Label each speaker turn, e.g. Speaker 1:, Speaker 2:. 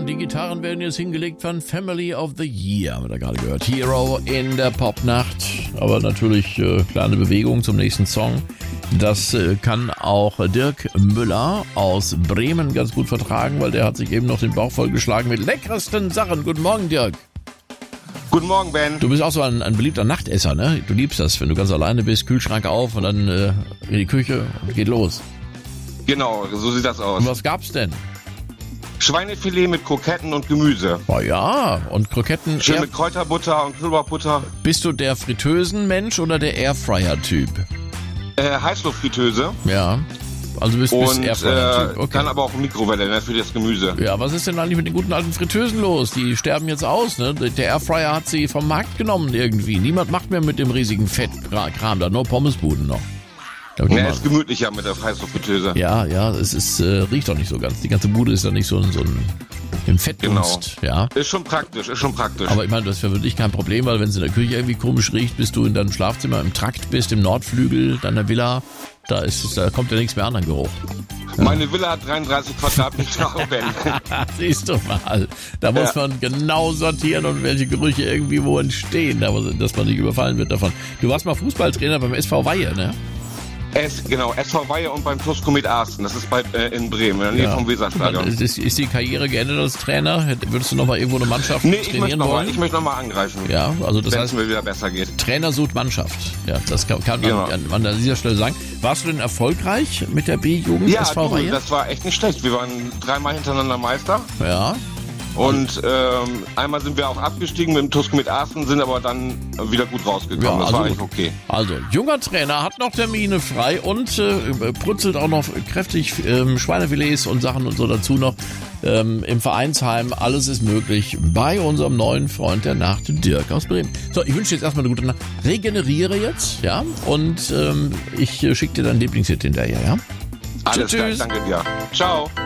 Speaker 1: Gitarren. Die Gitarren werden jetzt hingelegt von Family of the Year, haben wir da gerade gehört. Hero in der Popnacht. Aber natürlich kleine Bewegung zum nächsten Song. Das kann auch Dirk Müller aus Bremen ganz gut vertragen, weil der hat sich eben noch den Bauch vollgeschlagen mit leckersten Sachen. Guten Morgen, Dirk.
Speaker 2: Guten Morgen, Ben.
Speaker 1: Du bist auch so ein beliebter Nachtesser, ne? Du liebst das, wenn du ganz alleine bist, Kühlschrank auf und dann in die Küche und geht los.
Speaker 2: Genau, so sieht das aus.
Speaker 1: Und was gab's denn?
Speaker 2: Schweinefilet mit Kroketten und Gemüse.
Speaker 1: Oh ja, und Kroketten.
Speaker 2: Schön mit Kräuterbutter und Knoblauchbutter.
Speaker 1: Bist du der Fritteusenmensch oder der Airfryer-Typ?
Speaker 2: Heißluftfritteuse.
Speaker 1: Ja, also bist Airfryer-Typ. Okay.
Speaker 2: Dann aber auch Mikrowelle, ne, für das Gemüse.
Speaker 1: Ja, was ist denn eigentlich mit den guten alten Fritteusen los? Die sterben jetzt aus, ne? Der Airfryer hat sie vom Markt genommen irgendwie. Niemand macht mehr mit dem riesigen Fettkram da, nur Pommesbuden noch.
Speaker 2: Ja, ist gemütlicher mit der Heißluftfritteuse.
Speaker 1: Ja, es ist, riecht doch nicht so ganz. Die ganze Bude ist doch nicht so ein im Fettdunst.
Speaker 2: Genau.
Speaker 1: Ja.
Speaker 2: Ist schon praktisch.
Speaker 1: Aber ich meine, das wäre wirklich kein Problem, weil wenn es in der Küche irgendwie komisch riecht, bis du in deinem Schlafzimmer im Trakt bist, im Nordflügel deiner Villa, da kommt ja nichts mehr an Geruch.
Speaker 2: Ja. Meine Villa hat 33 Quadratmeter.
Speaker 1: Siehst du mal, da muss man genau sortieren und welche Gerüche irgendwie wo entstehen, dass man nicht überfallen wird davon. Du warst mal Fußballtrainer beim SV Weihe, ne?
Speaker 2: SV Weihe und beim TuS Komet Arsten. Das ist in Bremen, in der Nähe vom Weserstadion.
Speaker 1: Ist die Karriere geendet als Trainer? Würdest du noch mal irgendwo eine Mannschaft trainieren wollen?
Speaker 2: Ich möchte noch mal angreifen.
Speaker 1: Ja, also das heißt,
Speaker 2: wenn es mir wieder besser geht.
Speaker 1: Trainer sucht Mannschaft. Ja, das kann man an dieser Stelle sagen. Warst du denn erfolgreich mit der B-Jugend SV Weihe?
Speaker 2: Ja, das war echt nicht schlecht. Wir waren 3-mal hintereinander Meister.
Speaker 1: Ja.
Speaker 2: Und einmal sind wir auch abgestiegen mit dem TuS Komet Arsten, sind aber dann wieder gut rausgekommen. Ja, das war eigentlich okay.
Speaker 1: Also, junger Trainer, hat noch Termine frei und brutzelt auch noch kräftig Schweinefilets und Sachen und so dazu noch im Vereinsheim. Alles ist möglich bei unserem neuen Freund der Nacht, Dirk aus Bremen. So, ich wünsche dir jetzt erstmal eine gute Nacht. Regeneriere jetzt, ja? Und ich schicke dir deinen Lieblingshit hinterher, ja?
Speaker 2: Alles klar, danke dir. Ciao.